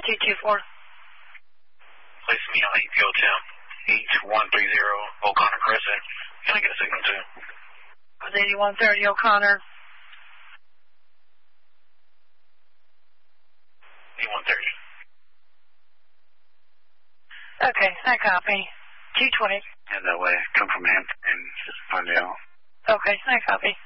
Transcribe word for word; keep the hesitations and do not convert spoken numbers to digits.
two two four. Place me on E P O Tim. H one thirty O'Connor Crescent. Can I get a signal too? It was eighty-one thirty O'Connor. eighty-one thirty. Okay, I copy. two twenty. And that way, come from Hampton and just find out. Okay, I copy.